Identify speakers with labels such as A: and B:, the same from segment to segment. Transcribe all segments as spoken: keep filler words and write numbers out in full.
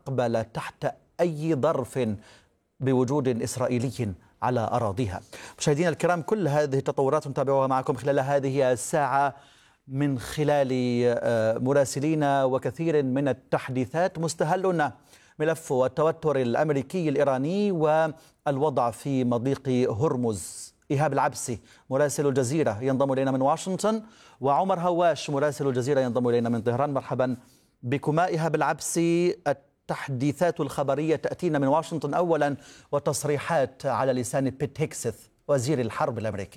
A: تقبل تحت أي ظرف بوجود إسرائيلي على أراضيها. مشاهدينا الكرام، كل هذه التطورات نتابعها معكم خلال هذه الساعة من خلال مراسلينا وكثير من التحديثات. مستهل ملف التوتر الأمريكي الإيراني والوضع في مضيق هرمز. إيهاب العبسي مراسل الجزيرة ينضم إلينا من واشنطن، وعمر هواش مراسل الجزيرة ينضم إلينا من طهران. مرحبا بكما. إيهاب العبسي، التحديثات الخبرية تأتينا من واشنطن أولا، وتصريحات على لسان بيت هيكسث وزير الحرب الأمريكي.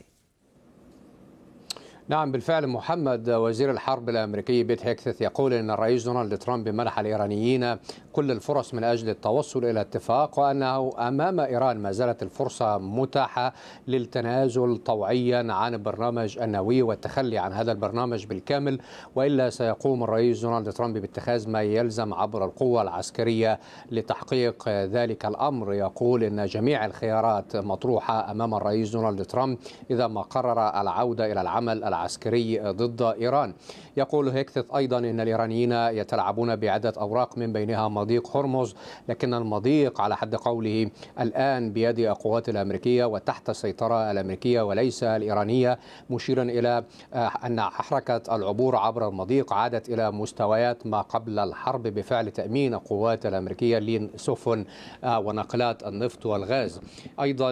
B: نعم بالفعل محمد، وزير الحرب الأمريكي بيت هيكسث يقول أن الرئيس دونالد ترامب منح الإيرانيين كل الفرص من أجل التوصل إلى اتفاق، وأنه أمام إيران ما زالت الفرصة متاحة للتنازل طوعيا عن البرنامج النووي والتخلي عن هذا البرنامج بالكامل، وإلا سيقوم الرئيس دونالد ترامب باتخاذ ما يلزم عبر القوة العسكرية لتحقيق ذلك الأمر. يقول أن جميع الخيارات مطروحة أمام الرئيس دونالد ترامب إذا ما قرر العودة إلى العمل العسكري ضد إيران. يقول هيكسث أيضا أن الإيرانيين يتلاعبون بعدة أوراق من بينها مضيق هرمز، لكن المضيق على حد قوله الآن بيد القوات الأمريكية وتحت السيطرة الأمريكية وليس الإيرانية، مشيرا إلى أن حركة العبور عبر المضيق عادت إلى مستويات ما قبل الحرب بفعل تأمين القوات الأمريكية لسفن وناقلات النفط والغاز. أيضا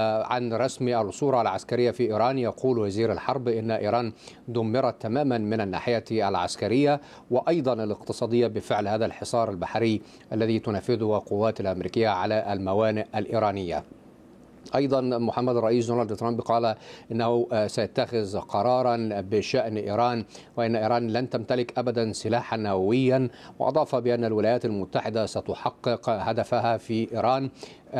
B: عن رسم الصورة العسكرية في إيران، يقول وزير الحرب إن إيران دمرت تماما من الناحية العسكرية وأيضا الاقتصادية بفعل هذا الحصار البحري الذي تنفذه القوات الأمريكية على الموانئ الإيرانية. أيضا محمد الرئيس دونالد ترامب قال إنه سيتخذ قرارا بشأن إيران، وإن إيران لن تمتلك أبدا سلاحا نوويا، وأضاف بأن الولايات المتحدة ستحقق هدفها في إيران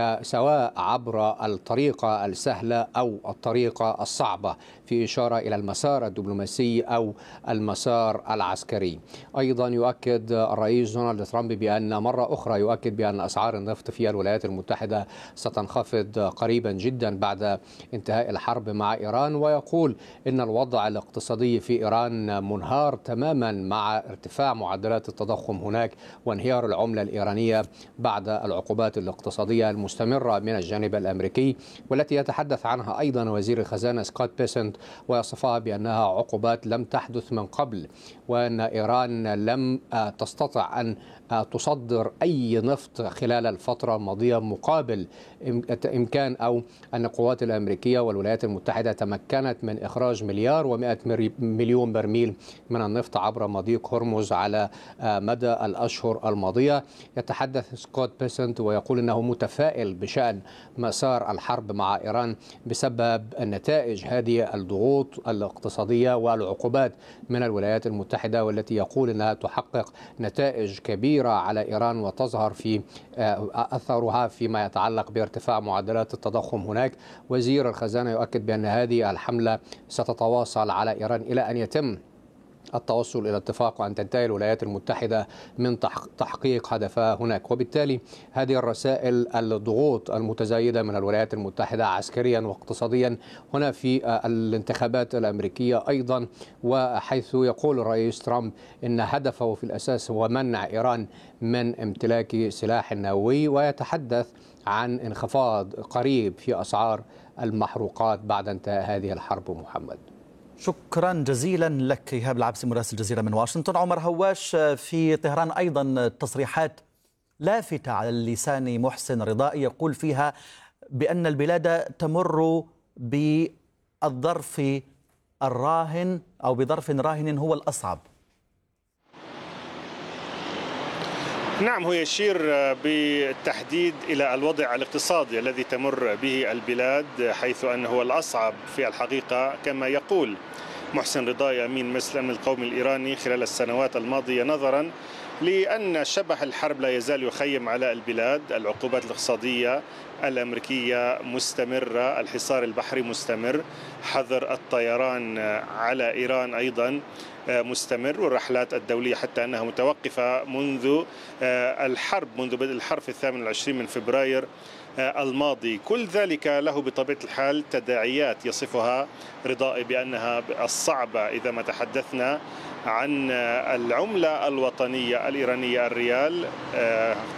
B: سواء عبر الطريقة السهلة أو الطريقة الصعبة، في إشارة إلى المسار الدبلوماسي أو المسار العسكري. أيضا يؤكد الرئيس دونالد ترامب بأن مرة أخرى يؤكد بأن أسعار النفط في الولايات المتحدة ستنخفض قريبا جدا بعد انتهاء الحرب مع إيران، ويقول إن الوضع الاقتصادي في إيران منهار تماما مع ارتفاع معدلات التضخم هناك وانهيار العملة الإيرانية بعد العقوبات الاقتصادية المستمرة من الجانب الأمريكي، والتي يتحدث عنها أيضا وزير الخزانة سكوت بيسنت ويصفها بأنها عقوبات لم تحدث من قبل، وأن إيران لم تستطع أن تصدر أي نفط خلال الفترة الماضية مقابل إمكان أو أن القوات الأمريكية والولايات المتحدة تمكنت من إخراج مليار ومئة مليون برميل من النفط عبر مضيق هرمز على مدى الأشهر الماضية. يتحدث سكوت بيسنت ويقول أنه متفائل بشأن مسار الحرب مع إيران بسبب نتائج هذه الضغوط الاقتصادية والعقوبات من الولايات المتحدة، والتي يقول أنها تحقق نتائج كبيرة على إيران وتظهر في أثرها فيما يتعلق بارتفاع معدلات التضخم هناك. وزير الخزانة يؤكد بأن هذه الحملة ستتواصل على إيران إلى أن يتم التوصل إلى اتفاق وأن تنتهي الولايات المتحدة من تحقيق هدفها هناك. وبالتالي هذه الرسائل الضغوط المتزايدة من الولايات المتحدة عسكريا واقتصاديا هنا في الانتخابات الأمريكية أيضا، وحيث يقول الرئيس ترامب إن هدفه في الأساس هو منع إيران من امتلاك سلاح نووي، ويتحدث عن انخفاض قريب في أسعار المحروقات بعد انتهاء هذه الحرب. محمد،
A: شكرا جزيلا لك إيهاب العبسي مراسل الجزيرة من واشنطن. عمر هواش في طهران، أيضا تصريحات لافتة على لسان محسن رضائي يقول فيها بأن البلاد تمر بالظرف الراهن أو بظرف راهن هو الأصعب.
C: نعم، هو يشير بالتحديد إلى الوضع الاقتصادي الذي تمر به البلاد، حيث أنه الأصعب في الحقيقة كما يقول محسن رضائي أمين مجلس الأمن القومي الإيراني خلال السنوات الماضية، نظرا لأن شبح الحرب لا يزال يخيم على البلاد. العقوبات الاقتصادية الأمريكية مستمرة، الحصار البحري مستمر، حظر الطيران على إيران أيضا مستمر، والرحلات الدولية حتى أنها متوقفة منذ الحرب، منذ بدء الحرب في الثامن والعشرين من فبراير الماضي. كل ذلك له بطبيعة الحال تداعيات يصفها رضائي بأنها الصعبة إذا ما تحدثنا عن العملة الوطنية الإيرانية الريال.